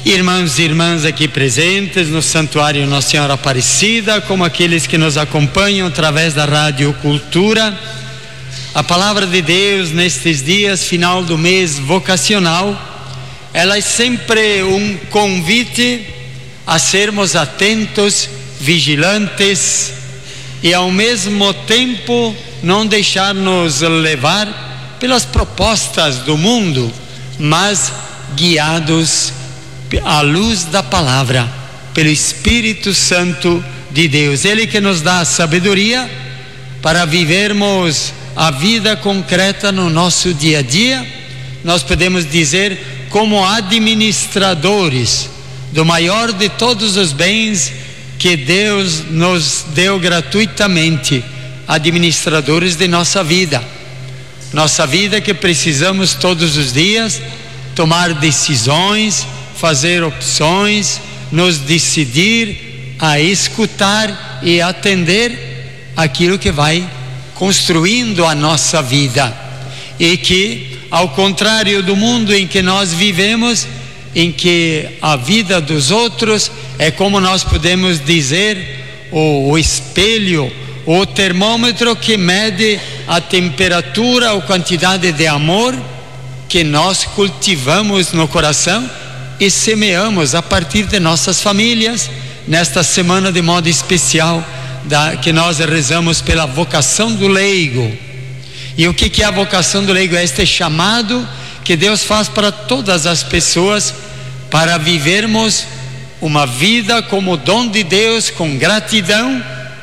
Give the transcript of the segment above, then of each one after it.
Irmãos e irmãs aqui presentes no Santuário Nossa Senhora Aparecida, como aqueles que nos acompanham através da Rádio Cultura, a palavra de Deus nestes dias, final do mês vocacional, ela é sempre um convite a sermos atentos, vigilantes e ao mesmo tempo não deixar-nos levar pelas propostas do mundo, mas guiados à luz da palavra, pelo Espírito Santo de Deus. Ele que nos dá a sabedoria para vivermos a vida concreta no nosso dia a dia. Nós podemos dizer, como administradores do maior de todos os bens que Deus nos deu gratuitamente, administradores de nossa vida que precisamos todos os dias tomar decisões, fazer opções, nos decidir a escutar e atender aquilo que vai construindo a nossa vida, e que, ao contrário do mundo em que nós vivemos, em que a vida dos outros é, como nós podemos dizer, o espelho, o termômetro que mede a temperatura ou quantidade de amor que nós cultivamos no coração e semeamos a partir de nossas famílias, nesta semana de modo especial, que nós rezamos pela vocação do leigo. E o que é a vocação do leigo? É este chamado que Deus faz para todas as pessoas, para vivermos uma vida como dom de Deus, com gratidão,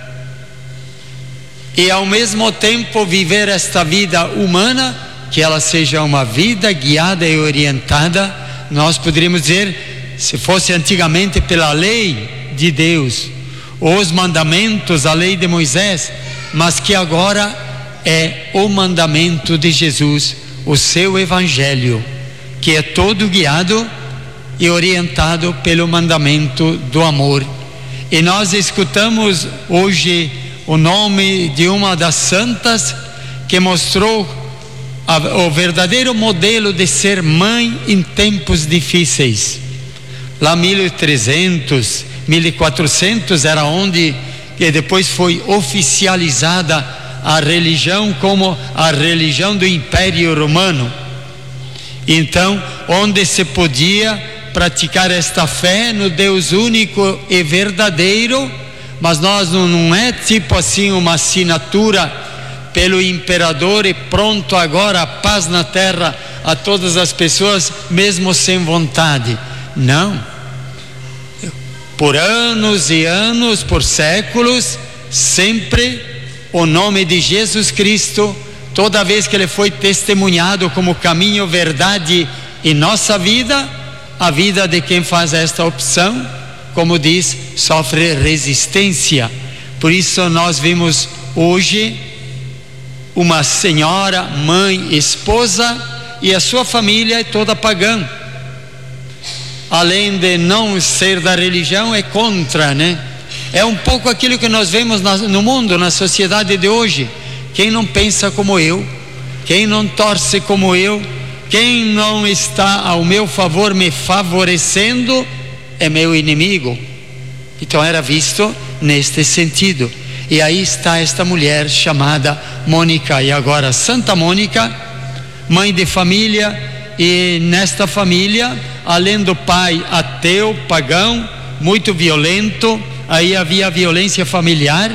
e ao mesmo tempo viver esta vida humana, que ela seja uma vida guiada e orientada. Nós poderíamos dizer, se fosse antigamente pela lei de Deus, os mandamentos, a lei de Moisés, mas que agora é o mandamento de Jesus, o seu evangelho, que é todo guiado e orientado pelo mandamento do amor. E nós escutamos hoje o nome de uma das santas que mostrou o verdadeiro modelo de ser mãe em tempos difíceis. Lá 1300, 1400 era onde que depois foi oficializada a religião como a religião do Império Romano. Então, onde se podia praticar esta fé no Deus único e verdadeiro, mas nós não é tipo assim uma assinatura pelo imperador e pronto, agora a paz na terra a todas as pessoas, mesmo sem vontade. Não. Por anos e anos, por séculos, sempre o nome de Jesus Cristo, toda vez que ele foi testemunhado como caminho, verdade e nossa vida, a vida de quem faz esta opção, como diz, sofre resistência. Por isso nós vimos hoje uma senhora, mãe, esposa, e a sua família é toda pagã. Além de não ser da religião, é contra, né? É um pouco aquilo que nós vemos no mundo, na sociedade de hoje. Quem não pensa como eu, quem não torce como eu, quem não está ao meu favor me favorecendo, é meu inimigo. Então era visto neste sentido. E aí está esta mulher chamada Mônica, e agora Santa Mônica, mãe de família, e nesta família, além do pai ateu, pagão, muito violento, aí havia a violência familiar,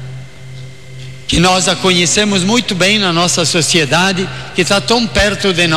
que nós a conhecemos muito bem na nossa sociedade, que está tão perto de nós.